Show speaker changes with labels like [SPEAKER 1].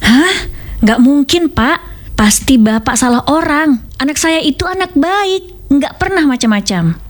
[SPEAKER 1] Hah? Nggak mungkin, Pak. Pasti Bapak salah orang. Anak saya itu anak baik, nggak pernah macam-macam.